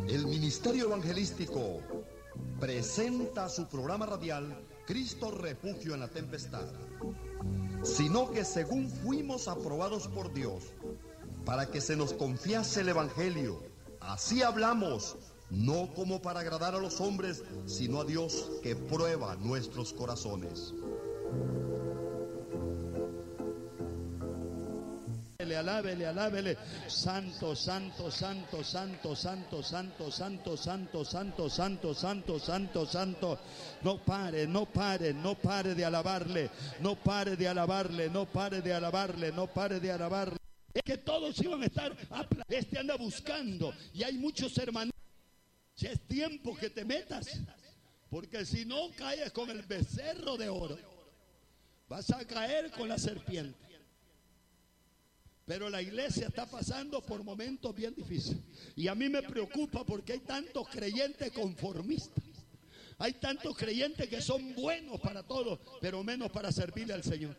El Ministerio Evangelístico presenta su programa radial Cristo Refugio en la Tempestad, sino que según fuimos aprobados por Dios para que se nos confiase el Evangelio, así hablamos, no como para agradar a los hombres, sino a Dios que prueba nuestros corazones. Alábele, alábele. Santo, santo, santo, santo, santo, santo, santo, santo, santo, santo, santo, santo, santo. No pare, no pare, no pare de alabarle, no pare de alabarle, no pare de alabarle, no pare de alabarle. Es que todos iban a estar, anda buscando, y hay muchos hermanos. Si es tiempo que te metas, porque si no caes con el becerro de oro, vas a caer con la serpiente. Pero la iglesia está pasando por momentos bien difíciles. Y a mí me preocupa porque hay tantos creyentes conformistas. Hay tantos creyentes que son buenos para todo, pero menos para servirle al Señor.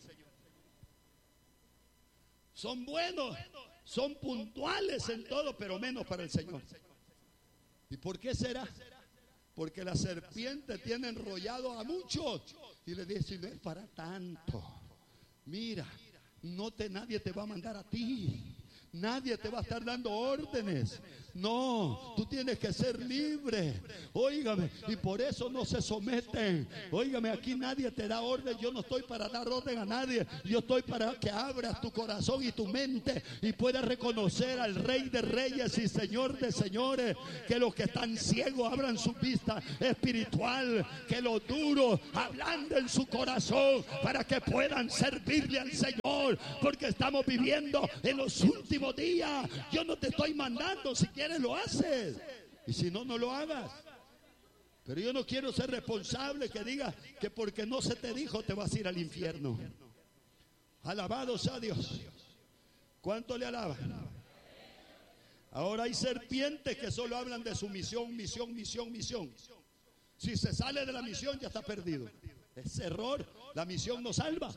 Son buenos, son puntuales en todo, pero menos para el Señor. ¿Y por qué será? Porque la serpiente tiene enrollado a muchos y le dice, no es para tanto. Mira, nadie te va a mandar a ti. Nadie te va a estar dando órdenes. No, tú tienes que ser libre. Óigame, y por eso no se someten. Óigame, aquí nadie te da orden. Yo no estoy para dar orden a nadie. Yo estoy para que abras tu corazón y tu mente y puedas reconocer al Rey de Reyes y Señor de Señores. Que los que están ciegos abran su vista espiritual. Que los duros ablanden su corazón para que puedan servirle al Señor. Porque estamos viviendo en los últimos días. Yo no te estoy mandando, si quieres lo haces, y si no, no lo hagas. Pero yo no quiero ser responsable que diga que porque no se te dijo te vas a ir al infierno. Alabado sea Dios. ¿Cuánto le alaban? Ahora hay serpientes que solo hablan de su misión, misión, misión, misión. Si se sale de la misión ya está perdido. Es error. La misión nos salva.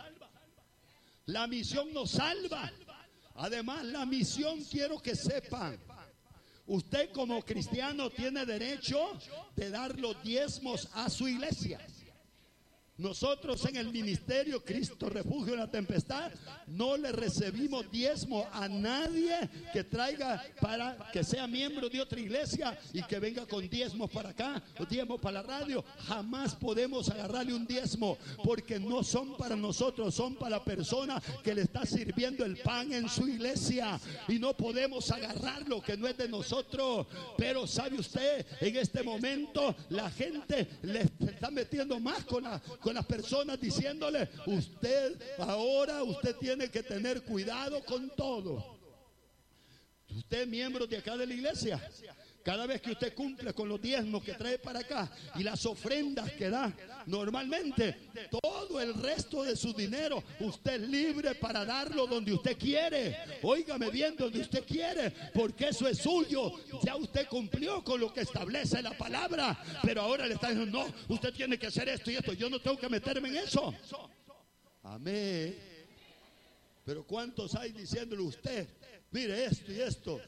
La misión nos salva. Además, la misión, quiero que sepan, usted como cristiano tiene derecho de dar los diezmos a su iglesia. Nosotros en el ministerio Cristo Refugio en la Tempestad no le recibimos diezmo a nadie que traiga para que sea miembro de otra iglesia y que venga con diezmos para acá, o diezmos para la radio. Jamás podemos agarrarle un diezmo porque no son para nosotros, son para la persona que le está sirviendo el pan en su iglesia, y no podemos agarrar lo que no es de nosotros. Pero sabe usted, en este momento la gente le está metiendo más con las personas diciéndole, usted tiene que tener cuidado con todo. Usted es miembro de acá de la iglesia. Cada vez que usted cumple con los diezmos que trae para acá y las ofrendas que da, normalmente todo el resto de su dinero usted es libre para darlo donde usted quiere. Óigame bien, donde usted quiere, porque eso es suyo. Ya usted cumplió con lo que establece la palabra, pero ahora le está diciendo, no, usted tiene que hacer esto y esto. Yo no tengo que meterme en eso. Amén. Pero ¿cuántos hay diciéndole usted, mire esto y esto?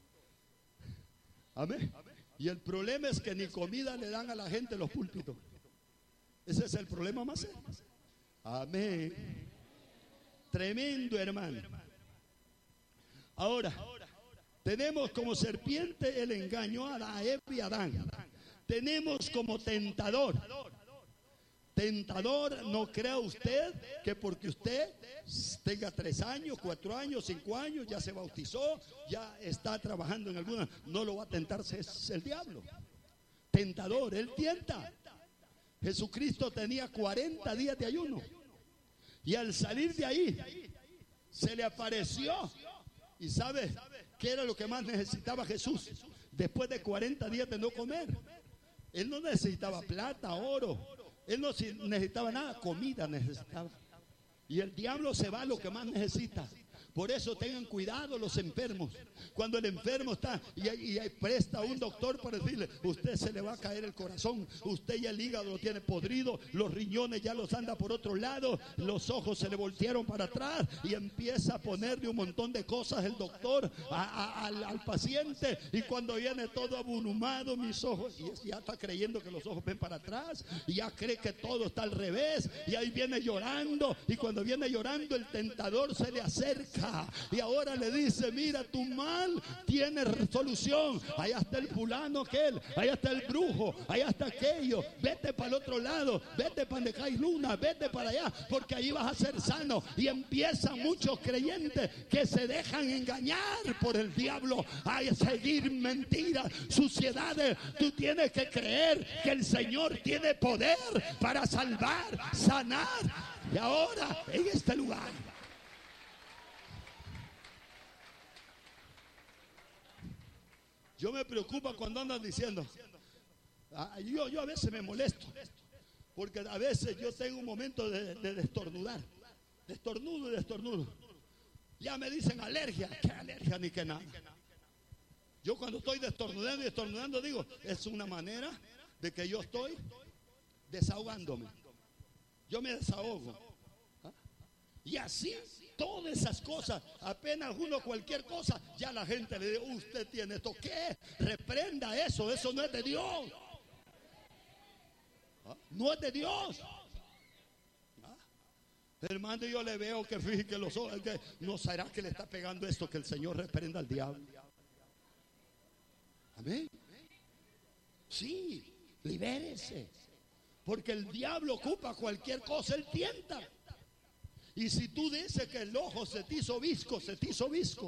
Amén. Y el problema es que ni comida le dan a la gente en los púlpitos. Ese es el problema más serio. Amén. Tremendo, hermano. Ahora, tenemos como serpiente el engaño a Eva y a Adán. Tenemos como tentador. Tentador, no crea usted que porque usted tenga 3 años, 4 años, 5 años, ya se bautizó, ya está trabajando en alguna, no lo va a tentar, es el diablo. Tentador, él tienta. Jesucristo tenía 40 días de ayuno y al salir de ahí se le apareció. ¿Y sabe qué era lo que más necesitaba Jesús? Después de 40 días de no comer, él no necesitaba plata, oro. Él no necesitaba nada, comida necesitaba. Y el diablo se va a lo que más necesita. Por eso tengan cuidado los enfermos. Cuando el enfermo está y presta a un doctor para decirle, usted se le va a caer el corazón, usted ya el hígado lo tiene podrido, los riñones ya los anda por otro lado, los ojos se le voltearon para atrás, y empieza a ponerle un montón de cosas el doctor al paciente, y cuando viene todo abrumado, mis ojos, y ya está creyendo que los ojos ven para atrás, y ya cree que todo está al revés, y ahí viene llorando, y cuando viene llorando el tentador se le acerca y ahora le dice, mira, tu mal tiene solución, allá está el fulano aquel, allá está el brujo, allá está aquello, vete para el otro lado, vete para donde cae luna, vete para allá, porque ahí vas a ser sano. Y empiezan muchos creyentes que se dejan engañar por el diablo a seguir mentiras, suciedades. Tú tienes que creer que el Señor tiene poder para salvar, sanar. Y ahora en este lugar yo me preocupa cuando andan diciendo, yo a veces me molesto, porque a veces yo tengo un momento de estornudar, de estornudo. Ya me dicen alergia, ¿qué alergia ni qué nada? Yo cuando estoy destornudando y estornudando digo, es una manera de que yo estoy desahogándome. Yo me desahogo. Y así todas esas cosas, apenas uno cualquier cosa, ya la gente le dice, usted tiene esto. ¿Qué? Reprenda eso no es de Dios. No es de Dios. Hermano, yo le veo que fíjate los ojos, que no será que le está pegando esto, que el Señor reprenda al diablo. Amén. Sí, libérese. Porque el diablo ocupa cualquier cosa, él tienta. Y si tú dices que el ojo se te hizo visco, se te hizo visco.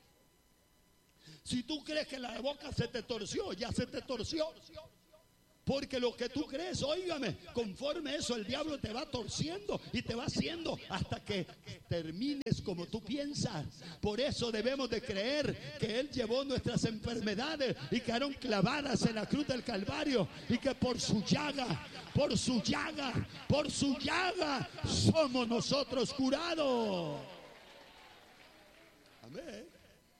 Si tú crees que la boca se te torció, ya se te torció. Porque lo que tú crees, óigame, conforme eso el diablo te va torciendo y te va haciendo hasta que termines como tú piensas. Por eso debemos de creer que Él llevó nuestras enfermedades y quedaron clavadas en la cruz del Calvario, y que por su llaga somos nosotros curados. Amén.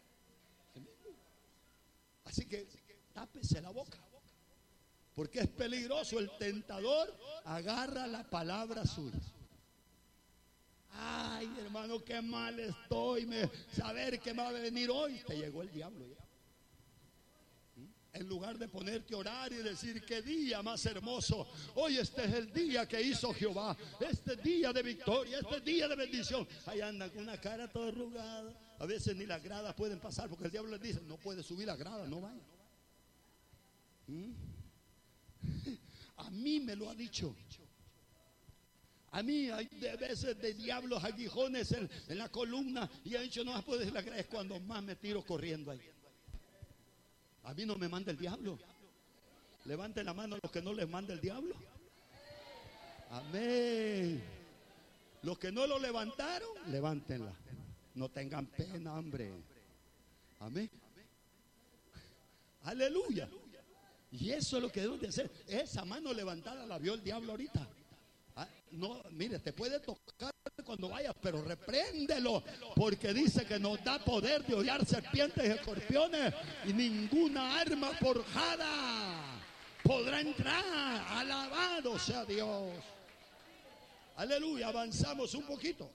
Así que tápese la boca. Porque es peligroso, el tentador agarra la palabra suya. Ay, hermano, qué mal estoy, saber que me va a venir hoy. Te llegó el diablo ya. En lugar de ponerte a orar y decir, qué día más hermoso. Hoy este es el día que hizo Jehová. Este día de victoria, este día de bendición. Ahí andan con una cara toda arrugada. A veces ni las gradas pueden pasar, porque el diablo les dice, no puede subir la grada, no vaya. A mí me lo ha dicho. A mí hay de veces de diablos aguijones en la columna, y ha dicho, no más puedes la gracia, es cuando más me tiro corriendo ahí. A mí no me manda el diablo. Levanten la mano los que no les manda el diablo. Amén. Los que no lo levantaron, levántenla. No tengan pena, hombre. Amén. Aleluya. Y eso es lo que debemos de hacer. Esa mano levantada la vio el diablo ahorita. No, mire, te puede tocar cuando vayas, pero repréndelo, porque dice que nos da poder de hollar serpientes y escorpiones, y ninguna arma forjada podrá entrar. Alabado sea Dios. Aleluya. Avanzamos un poquito.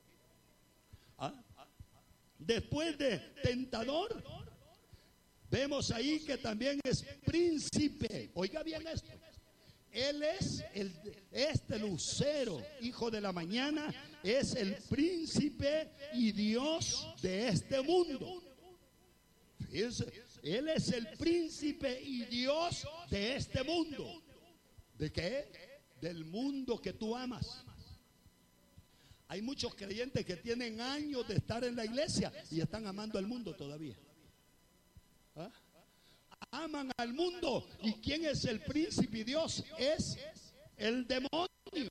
Después de tentador, vemos ahí que también es príncipe. Oiga bien esto. Él es este lucero, hijo de la mañana, es el príncipe y Dios de este mundo. Fíjense, Él es el príncipe y Dios de este mundo. ¿De qué? Del mundo que tú amas. Hay muchos creyentes que tienen años de estar en la iglesia y están amando al mundo todavía. Aman al mundo. ¿Y quién es el príncipe y Dios? Es el demonio.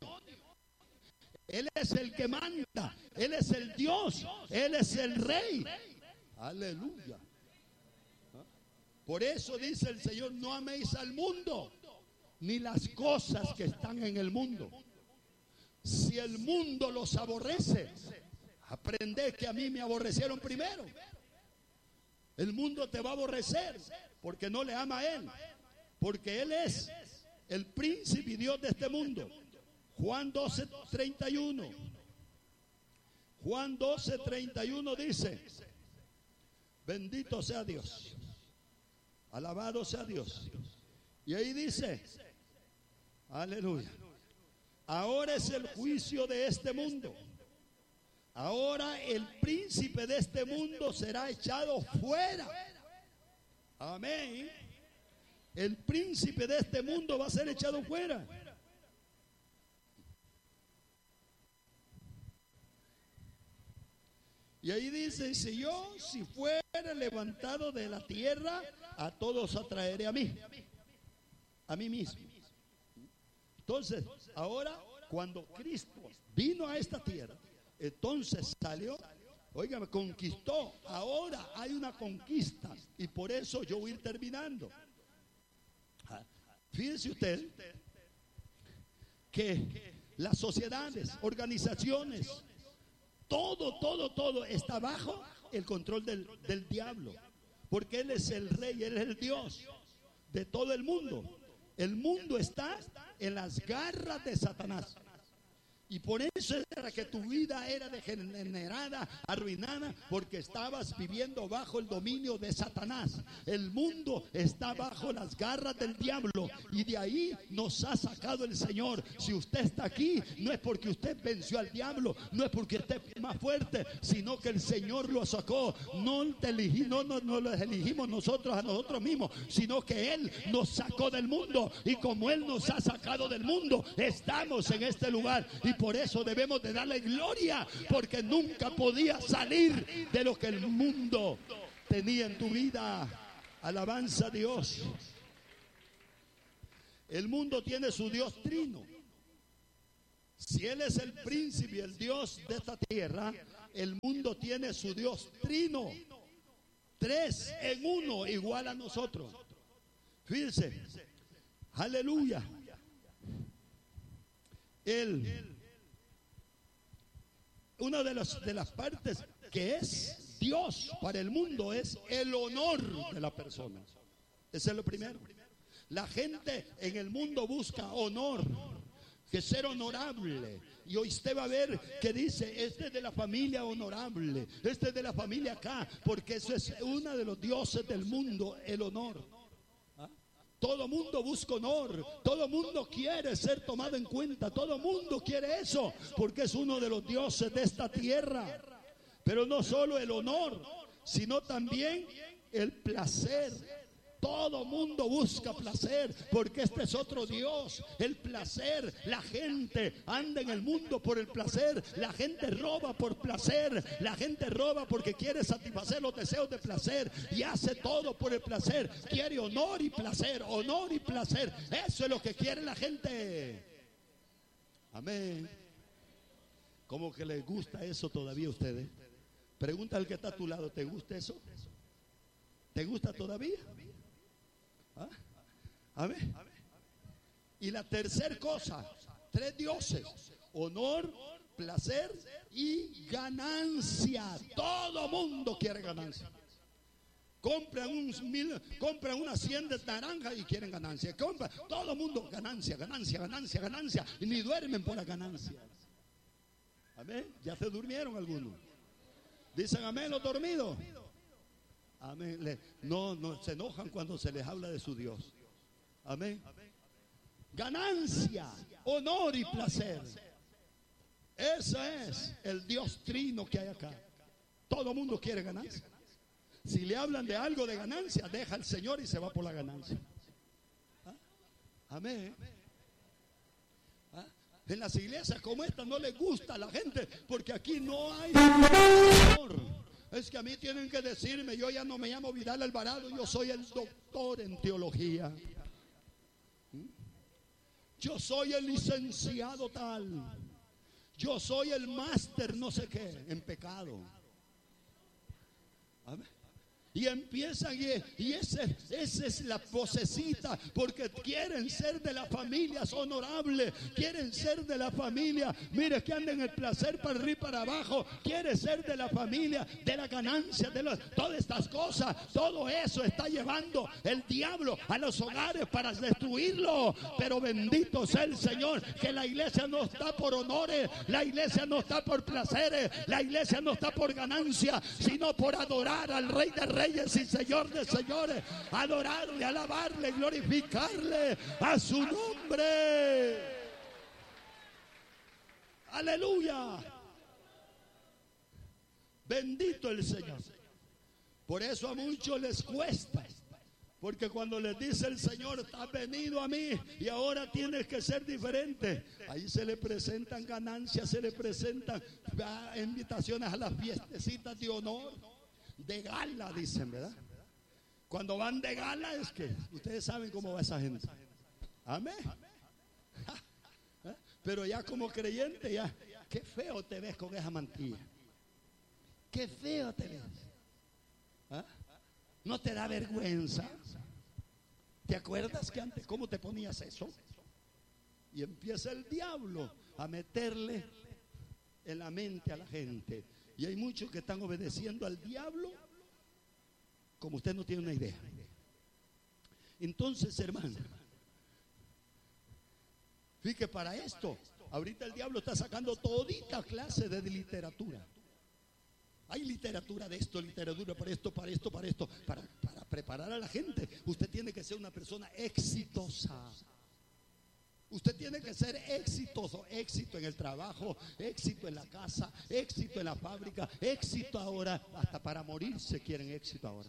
Él es el que manda. Él es el Dios. Él es el rey. Aleluya. Por eso dice el Señor, no améis al mundo ni las cosas que están en el mundo. Si el mundo los aborrece, Aprende que a mí me aborrecieron primero. El mundo te va a aborrecer porque no le ama a Él, porque Él es el príncipe y Dios de este mundo. Juan 12:31. Juan 12:31 dice: bendito sea Dios, alabado sea Dios. Y ahí dice, aleluya, ahora es el juicio de este mundo. Ahora el príncipe de este mundo será echado fuera. Amén. El príncipe de este mundo va a ser echado fuera. Y ahí dice: si fuera levantado de la tierra, a todos atraeré a mí mismo. Entonces, ahora cuando Cristo vino a esta tierra, entonces salió, óigame, conquistó. Ahora hay una conquista y por eso yo voy a ir terminando. Fíjese usted que las sociedades, organizaciones, todo está bajo el control del diablo, porque él es el rey, él es el Dios de todo el mundo. El mundo está en las garras de Satanás. Y por eso era que tu vida era degenerada, arruinada, porque estabas viviendo bajo el dominio de Satanás. El mundo está bajo las garras del diablo y de ahí nos ha sacado el Señor. Si usted está aquí, no es porque usted venció al diablo, no es porque usted es más fuerte, sino que el Señor lo sacó. No lo elegimos nosotros a nosotros mismos, sino que Él nos sacó del mundo. Y como Él nos ha sacado del mundo, estamos en este lugar. Y por eso debemos de darle gloria, porque nunca podía salir de lo que el mundo tenía en tu vida. Alabanza a Dios. El mundo tiene su Dios trino. Si Él es el príncipe, el Dios de esta tierra, el mundo tiene su Dios trino. 3 en 1, igual a nosotros. Fíjense, aleluya. Una de las partes que es Dios para el mundo es el honor de la persona. Ese es lo primero. La gente en el mundo busca honor, que ser honorable. Y hoy usted va a ver que dice: este es de la familia honorable, este es de la familia acá, porque eso es uno de los dioses del mundo, el honor. Todo mundo busca honor, todo mundo quiere ser tomado en cuenta, todo mundo quiere eso, porque es uno de los dioses de esta tierra. Pero no solo el honor, sino también el placer. Todo mundo busca placer, porque este es otro Dios, el placer. La gente anda en el mundo por el placer, la gente roba por placer, la gente roba porque quiere satisfacer los deseos de placer y hace todo por el placer. Quiere honor y placer, honor y placer. Eso es lo que quiere la gente. Amén. ¿Cómo que les gusta eso todavía a ustedes? Pregunta al que está a tu lado: ¿te gusta eso? ¿Te gusta todavía? ¿Ah? Amén. Y la tercera cosa, 3 dioses: honor, placer y ganancia. Todo mundo quiere ganancia. Compran una 100 de naranja y quieren ganancia. Todo mundo ganancia. Y ni duermen por la ganancia. Amén. Ya se durmieron algunos. Dicen amén los dormidos. Amén. No se enojan cuando se les habla de su Dios. Amén. Ganancia, honor y placer. Ese es el Dios trino que hay acá. Todo el mundo quiere ganancia. Si le hablan de algo de ganancia, deja al Señor y se va por la ganancia. Amén. En las iglesias como esta no les gusta a la gente, porque aquí no hay honor. Es que a mí tienen que decirme: yo ya no me llamo Vidal Alvarado, yo soy el doctor en teología. Yo soy el licenciado tal. Yo soy el máster no sé qué en pecado. Y empiezan y esa es la vocecita, porque quieren ser de las familias honorables, quieren ser de la familia, mire, que anden en el placer para arriba y para abajo, quiere ser de la familia, de la ganancia, todas estas cosas. Todo eso está llevando el diablo a los hogares para destruirlo. Pero bendito sea el Señor, que la iglesia no está por honores, la iglesia no está por placeres, la iglesia no está por ganancia, sino por adorar al Rey de Reyes y Señor de señores, adorarle, alabarle, glorificarle a su nombre. Aleluya. Bendito el Señor. Por eso a muchos les cuesta, porque cuando les dice el Señor, has venido a mí y ahora tienes que ser diferente, ahí se le presentan ganancias, se le presentan invitaciones a las fiestecitas de honor, de gala, dicen, ¿verdad? Cuando van de gala es que ustedes saben cómo va esa gente. Amén. Pero ya como creyente, ya, qué feo te ves con esa mantilla. Qué feo te ves. ¿Ah? ¿No te da vergüenza? ¿Te acuerdas que antes cómo te ponías eso? Y empieza el diablo a meterle en la mente a la gente. Y hay muchos que están obedeciendo al diablo como usted no tiene una idea. Entonces, hermano, fíjate, para esto, ahorita el diablo está sacando todita clase de literatura. Hay literatura de esto, literatura para esto, para esto, para esto, para preparar a la gente. Usted tiene que ser una persona exitosa. Usted tiene que ser exitoso, éxito en el trabajo, éxito en la casa, éxito en la fábrica, éxito ahora, hasta para morirse quieren éxito ahora.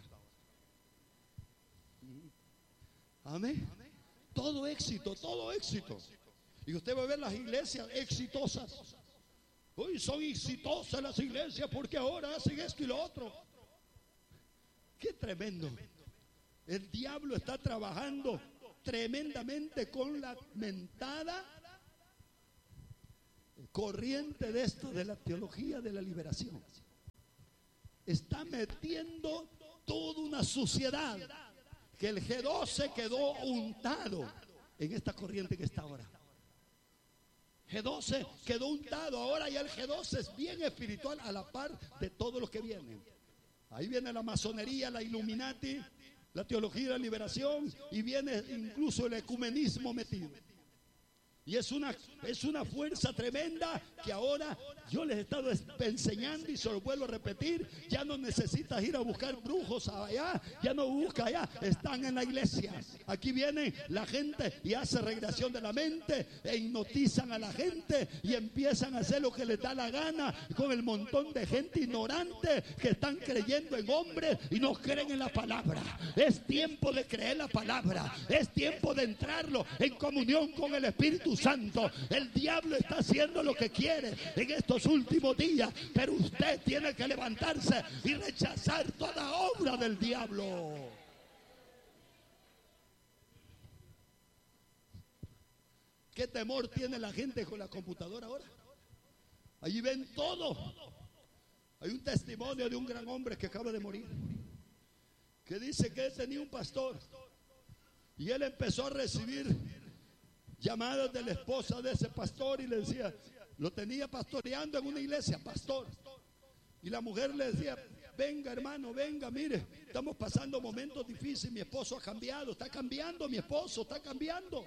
Amén. Todo éxito, todo éxito. Y usted va a ver las iglesias exitosas. Uy, son exitosas las iglesias porque ahora hacen esto y lo otro. Qué tremendo. El diablo está trabajando tremendamente con la mentada corriente de esto, de la teología de la liberación. Está metiendo toda una suciedad, que el G12 quedó untado en esta corriente que está ahora. G12 quedó untado ahora, y el G12 es bien espiritual a la par de todo lo que viene. Ahí viene la masonería, la Illuminati, la teología de la liberación, y viene incluso el ecumenismo metido. Y es una fuerza tremenda que ahora yo les he estado enseñando, y se lo vuelvo a repetir. Ya no necesitas ir a buscar brujos allá, ya no busca allá, están en la iglesia. Aquí viene la gente y hace regresión de la mente e hipnotizan a la gente y empiezan a hacer lo que les da la gana con el montón de gente ignorante que están creyendo en hombres y no creen en la palabra. Es tiempo de creer la palabra, es tiempo de entrarlo en comunión con el Espíritu Santo. El diablo está haciendo lo que quiere en estos últimos días, pero usted tiene que levantarse y rechazar toda obra del diablo. ¿Qué temor tiene la gente con la computadora ahora? Allí ven todo. Hay un testimonio de un gran hombre que acaba de morir, que dice que él tenía un pastor y él empezó a recibir llamadas de la esposa de ese pastor y le decía, lo tenía pastoreando en una iglesia, pastor, y la mujer le decía, venga hermano, venga, mire, estamos pasando momentos difíciles, mi esposo ha cambiado, está cambiando, mi esposo está cambiando.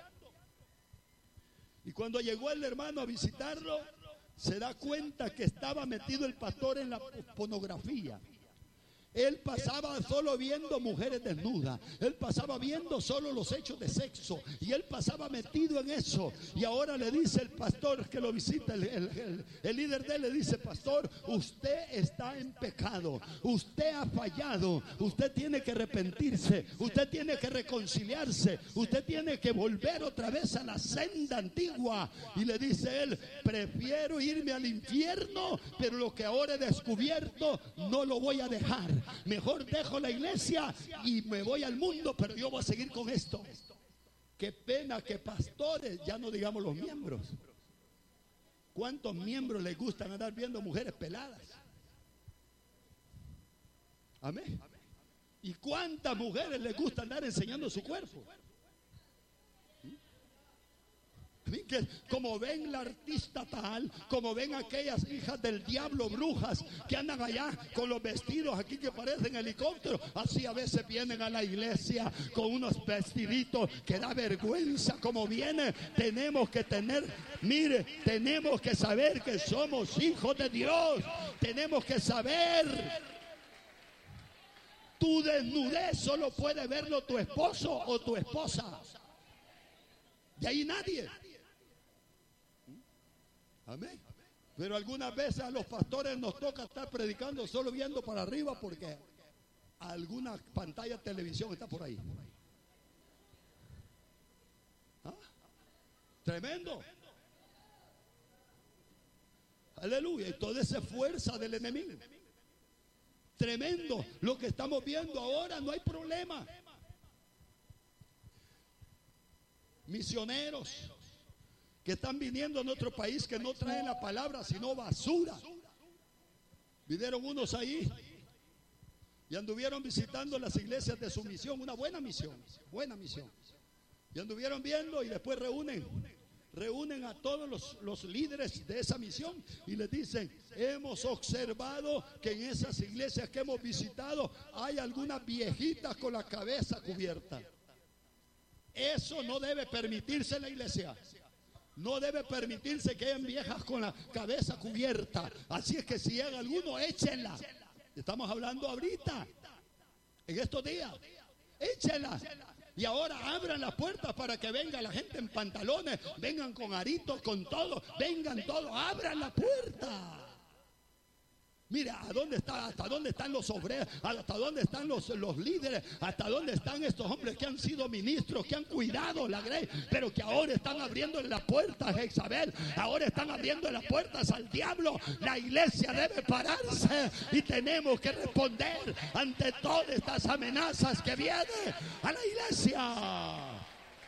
Y cuando llegó el hermano a visitarlo, se da cuenta que estaba metido el pastor en la pornografía. Él pasaba solo viendo mujeres desnudas, él pasaba viendo solo los hechos de sexo, y él pasaba metido en eso. Y ahora le dice el pastor que lo visita, el líder de él le dice, pastor, usted está en pecado, usted ha fallado, usted tiene que arrepentirse, usted tiene que reconciliarse, usted tiene que volver otra vez a la senda antigua. Y le dice él, prefiero irme al infierno, pero lo que ahora he descubierto no lo voy a dejar. Mejor dejo la iglesia y me voy al mundo, pero yo voy a seguir con esto. Qué pena que pastores, ya no digamos los miembros. ¿Cuántos miembros les gustan andar viendo mujeres peladas? Amén. ¿Y cuántas mujeres les gusta andar enseñando su cuerpo? Que como ven la artista tal, como ven aquellas hijas del diablo, brujas, que andan allá con los vestidos aquí que parecen helicópteros, así a veces vienen a la iglesia con unos vestiditos que da vergüenza como vienen. Tenemos que tener, mire, tenemos que saber que somos hijos de Dios. Tenemos que saber, tu desnudez solo puede verlo tu esposo o tu esposa. De ahí nadie. Amén. Pero algunas veces a los pastores nos toca estar predicando solo viendo para arriba porque alguna pantalla de televisión está por ahí. ¿Ah? Tremendo. Aleluya. Y toda esa fuerza del enemigo. Tremendo. Lo que estamos viendo ahora, no hay problema. Misioneros que están viniendo a nuestro país, que no traen la palabra sino basura. Vinieron unos ahí y anduvieron visitando las iglesias de su misión, una buena misión. Y anduvieron viendo y después reúnen a todos los líderes de esa misión y les dicen: hemos observado que en esas iglesias que hemos visitado hay algunas viejitas con la cabeza cubierta. Eso no debe permitirse en la iglesia. No debe permitirse que hayan viejas con la cabeza cubierta. Así es que si hay alguno, échenla. Estamos hablando ahorita, en estos días. Échenla. Y ahora abran las puertas para que venga la gente en pantalones, vengan con aritos, con todo, vengan todos, abran la puerta. Mira, ¿hasta dónde están los obreros? ¿Hasta dónde están los líderes? ¿Hasta dónde están estos hombres que han sido ministros, que han cuidado la grey, pero que ahora están abriéndole las puertas a Jezabel? Ahora están abriendo las puertas al diablo. La iglesia debe pararse y tenemos que responder ante todas estas amenazas que vienen a la iglesia.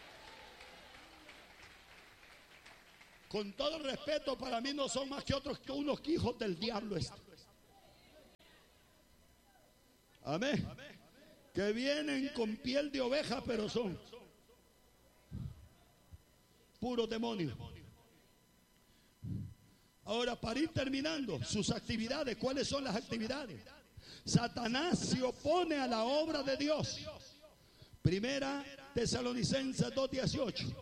Con todo respeto, para mí no son más que unos hijos del diablo. Amén. Que vienen con piel de oveja, pero son puros demonios. Ahora, para ir terminando, sus actividades. ¿Cuáles son las actividades? Satanás se opone a la obra de Dios. Primera Tesalonicenses 2:18.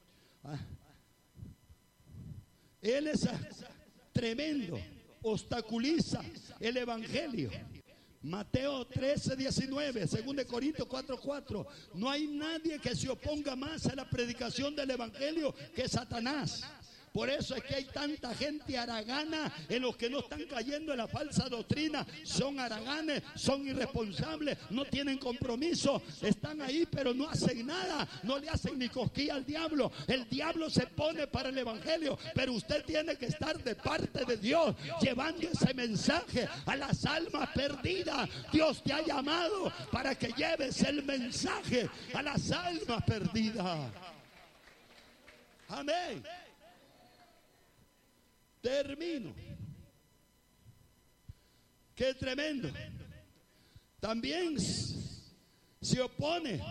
Él es tremendo, obstaculiza el evangelio. Mateo 13:19, 2 Corintios 4:4. No hay nadie que se oponga más a la predicación del evangelio que Satanás. Por eso es que hay tanta gente haragana en los que no están cayendo en la falsa doctrina. Son haraganes, son irresponsables, no tienen compromiso, están ahí pero no hacen nada, no le hacen ni cosquilla al diablo. El diablo se pone para el evangelio, pero usted tiene que estar de parte de Dios, llevando ese mensaje a las almas perdidas. Dios te ha llamado para que lleves el mensaje a las almas perdidas. Amén. Termino. Qué tremendo. También se opone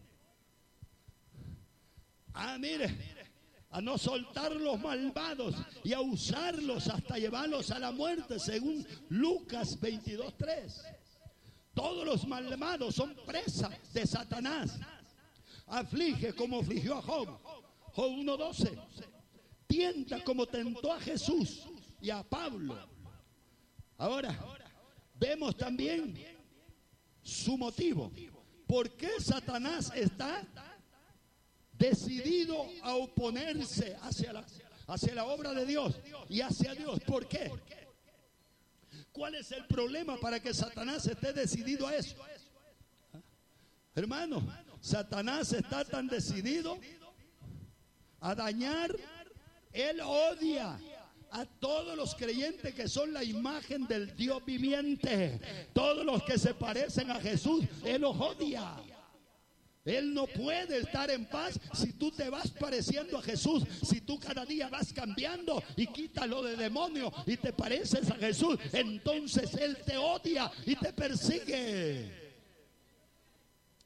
a no soltar los malvados y a usarlos hasta llevarlos a la muerte, según Lucas 22:3. Todos los malvados son presas de Satanás. Aflige como afligió a Job. Job 1:12. Tienta como tentó a Jesús y a Pablo. Ahora, vemos también su motivo. ¿Por qué Satanás está decidido a oponerse hacia la obra de Dios y hacia Dios? ¿Por qué? ¿Cuál es el problema para que Satanás esté decidido a eso? Hermano, Satanás está tan decidido a dañar. Él odia a todos los creyentes que son la imagen del Dios viviente. Todos los que se parecen a Jesús, Él los odia. Él no puede estar en paz si tú te vas pareciendo a Jesús, si tú cada día vas cambiando y quitas lo de demonio y te pareces a Jesús. Entonces Él te odia y te persigue.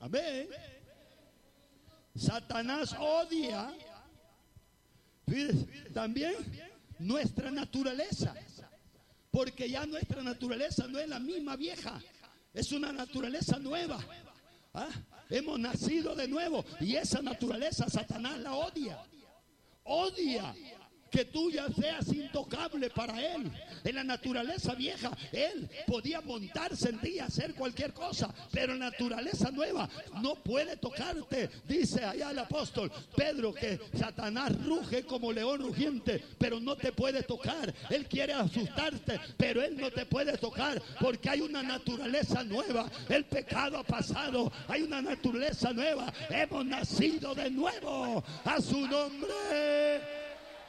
Amén. Satanás odia, fíjese, también nuestra naturaleza, porque ya nuestra naturaleza no es la misma vieja, es una naturaleza nueva. ¿Ah? Hemos nacido de nuevo y esa naturaleza Satanás la odia. Odia que tú ya seas intocable para él. En la naturaleza vieja, él podía montarse en ti, hacer cualquier cosa, pero la naturaleza nueva no puede tocarte. Dice allá el apóstol Pedro que Satanás ruge como león rugiente, pero no te puede tocar. Él quiere asustarte, pero él no te puede tocar, porque hay una naturaleza nueva. El pecado ha pasado, hay una naturaleza nueva. Hemos nacido de nuevo. A su nombre.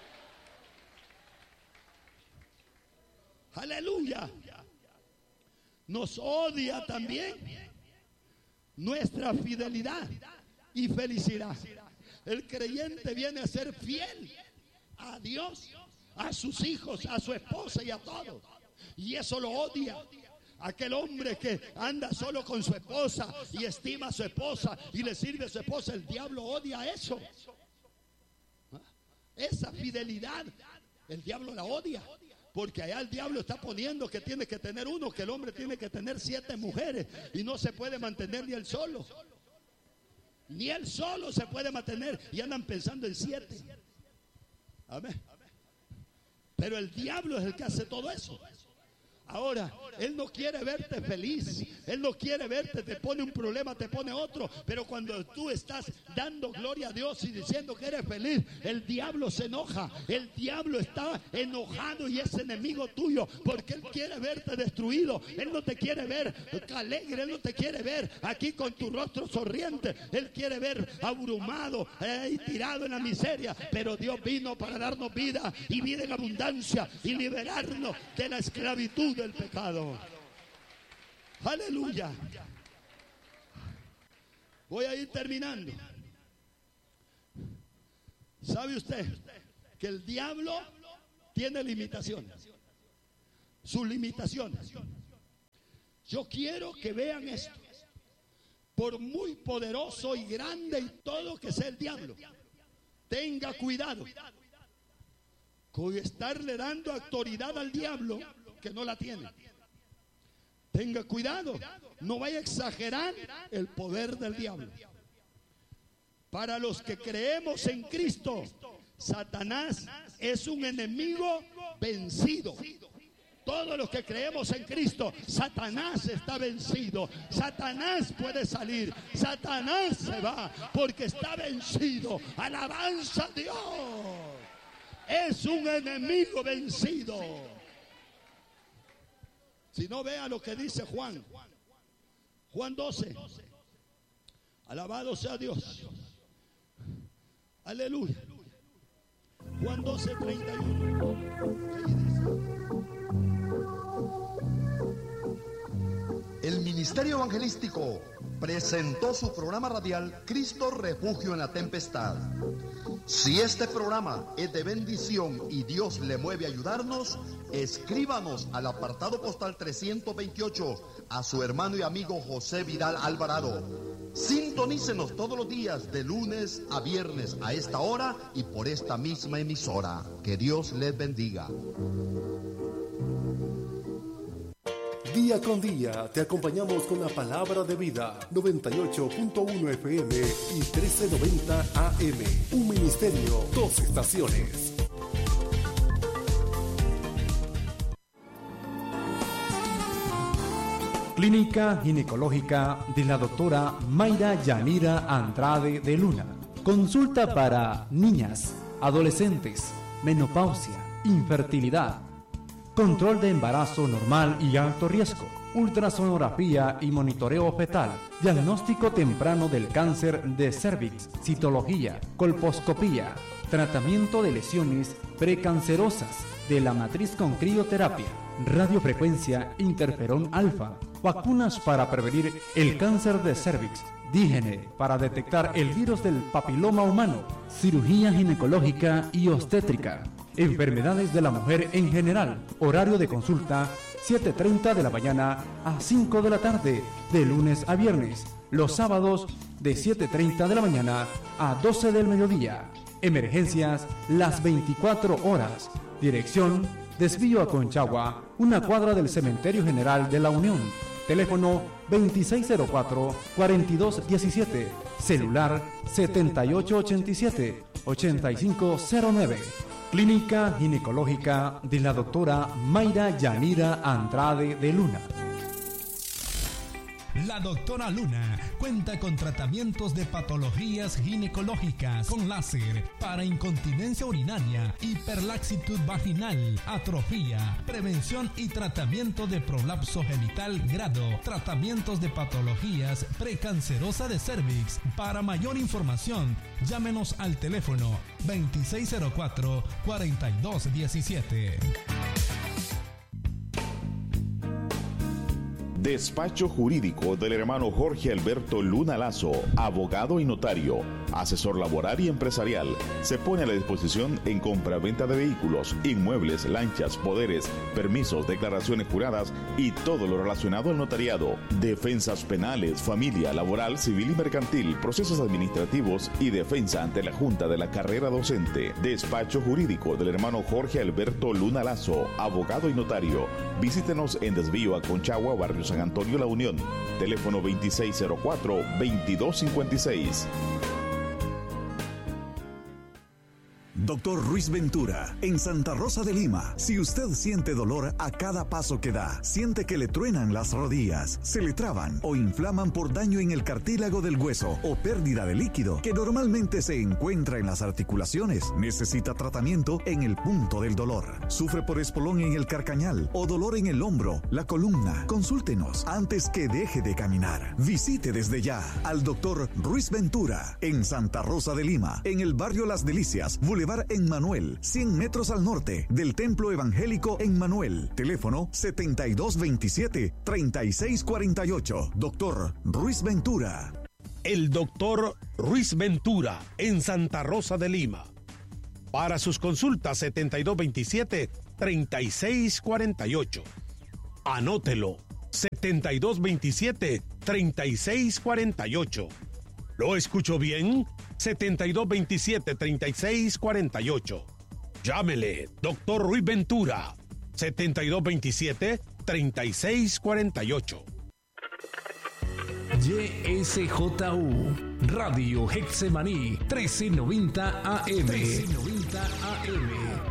Aleluya. Nos odia también nuestra fidelidad y felicidad. El creyente viene a ser fiel a Dios, a sus hijos, a su esposa y a todos. Y eso lo odia. Aquel hombre que anda solo con su esposa y estima a su esposa y le sirve a su esposa, el diablo odia eso. Esa fidelidad, el diablo la odia. Porque allá el diablo está poniendo que tiene que tener uno, que el hombre tiene que tener 7 mujeres y no se puede mantener ni él solo. Ni él solo se puede mantener y andan pensando en 7. Amén. Pero el diablo es el que hace todo eso. Ahora, él no quiere verte feliz, él no quiere verte, te pone un problema, te pone otro, pero cuando tú estás dando gloria a Dios y diciendo que eres feliz, el diablo se enoja, el diablo está enojado y es enemigo tuyo, porque él quiere verte destruido, él no te quiere ver alegre, él no te quiere ver aquí con tu rostro sonriente, él quiere ver abrumado y tirado en la miseria, pero Dios vino para darnos vida y vida en abundancia y liberarnos de la esclavitud del pecado. Aleluya. Voy a ir terminando. ¿Sabe usted que el diablo tiene limitaciones? Sus limitaciones. Yo quiero que vean esto. Por muy poderoso y grande y todo que sea el diablo, tenga cuidado con estarle dando autoridad al diablo que no la tiene. Tenga cuidado, no vaya a exagerar el poder del diablo. Para los que creemos en Cristo, Satanás es un enemigo vencido. Todos los que creemos en Cristo, Satanás está vencido. Satanás puede salir, Satanás se va porque está vencido. Alabanza a Dios. Es un enemigo vencido. Si no, vea lo que dice Juan 12. Alabado sea Dios. Aleluya. Juan 12, 31. El Ministerio Evangelístico presentó su programa radial Cristo Refugio en la Tempestad. Si este programa es de bendición y Dios le mueve a ayudarnos, escríbanos al apartado postal 328 a su hermano y amigo José Vidal Alvarado. Sintonícenos todos los días de lunes a viernes a esta hora y por esta misma emisora. Que Dios les bendiga. Día con día te acompañamos con la palabra de vida. 98.1 FM y 1390 AM. Un ministerio, 2 estaciones. Clínica Ginecológica de la doctora Mayra Yanira Andrade de Luna. Consulta para niñas, adolescentes, menopausia, infertilidad, control de embarazo normal y alto riesgo, ultrasonografía y monitoreo fetal, diagnóstico temprano del cáncer de cervix, citología, colposcopía, tratamiento de lesiones precancerosas de la matriz con crioterapia, radiofrecuencia interferón alfa, vacunas para prevenir el cáncer de cervix, dígene para detectar el virus del papiloma humano, cirugía ginecológica y obstétrica, enfermedades de la mujer en general, horario de consulta 7:30 de la mañana a 5 de la tarde, de lunes a viernes. Los sábados de 7:30 de la mañana a 12 del mediodía. Emergencias las 24 horas. Dirección: Desvío a Conchagua, una cuadra del Cementerio General de la Unión. Teléfono 2604-4217. Celular 7887-8509. Clínica Ginecológica de la doctora Mayra Yanira Andrade de Luna. La doctora Luna cuenta con tratamientos de patologías ginecológicas con láser para incontinencia urinaria, hiperlaxitud vaginal, atrofía, prevención y tratamiento de prolapso genital grado, tratamientos de patologías precancerosa de cervix. Para mayor información, llámenos al teléfono 2604-4217. Despacho jurídico del hermano Jorge Alberto Luna Lazo, abogado y notario, asesor laboral y empresarial. Se pone a la disposición en compra-venta de vehículos, inmuebles, lanchas, poderes, permisos, declaraciones juradas y todo lo relacionado al notariado. Defensas penales, familia, laboral, civil y mercantil, procesos administrativos y defensa ante la Junta de la Carrera Docente. Despacho jurídico del hermano Jorge Alberto Luna Lazo, abogado y notario. Visítenos en Desvío a Conchagua, Barrio San Antonio, La Unión. Teléfono 2604-2256. Doctor Ruiz Ventura, en Santa Rosa de Lima. Si usted siente dolor a cada paso que da, siente que le truenan las rodillas, se le traban o inflaman por daño en el cartílago del hueso o pérdida de líquido que normalmente se encuentra en las articulaciones, necesita tratamiento en el punto del dolor. Sufre por espolón en el carcañal o dolor en el hombro, la columna. Consúltenos antes que deje de caminar. Visite desde ya al Doctor Ruiz Ventura en Santa Rosa de Lima, en el barrio Las Delicias, Boulevard en Manuel, 100 metros al norte del Templo Evangélico en Manuel. Teléfono 7227-3648. Doctor Ruiz Ventura. El Doctor Ruiz Ventura en Santa Rosa de Lima. Para sus consultas 7227-3648. Anótelo. 7227-3648. ¿Lo escucho bien? 7227-3648. Llámele, Doctor Ruiz Ventura. 7227-3648. YSJU Radio Hexemaní 1390 AM. 1390 AM.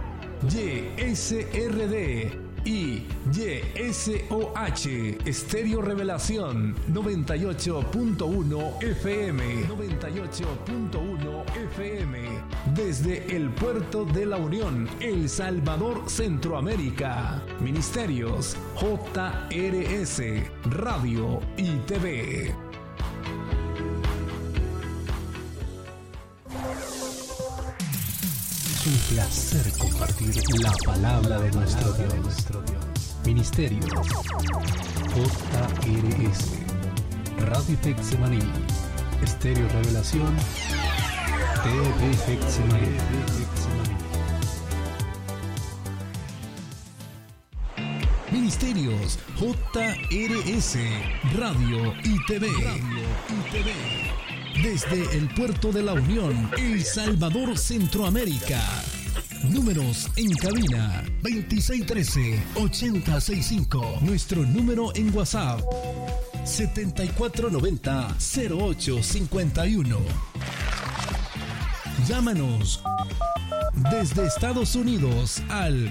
YSRD y YSOH Estéreo Revelación 98.1 FM. 98.1 FM. Desde el Puerto de la Unión, El Salvador, Centroamérica. Ministerios JRS Radio y TV. Es un placer compartir la palabra de nuestro Dios. Ministerio JRS Radio Hexemaní Estéreo Revelación TV Hexemaní. Ministerios JRS Radio y TV. Desde el Puerto de la Unión, El Salvador, Centroamérica. Números en cabina 2613-8065. Nuestro número en WhatsApp 7490-0851. Llámanos desde Estados Unidos al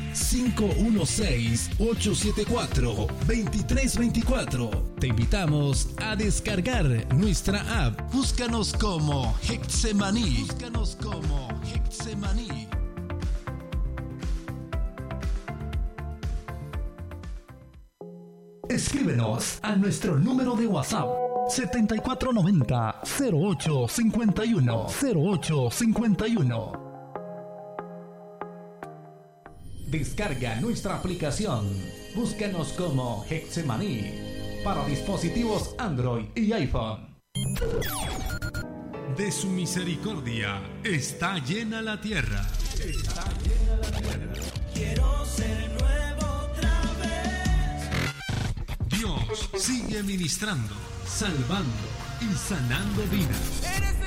516-874-2324. Te invitamos a descargar nuestra app. Búscanos como Hexemaní. Escríbenos a nuestro número de WhatsApp 7490-0851. Descarga nuestra aplicación. Búscanos como Hexemaní para dispositivos Android y iPhone. De su misericordia está llena la tierra. Quiero ser nuevo otra vez. Dios sigue ministrando, salvando y sanando vidas. Eres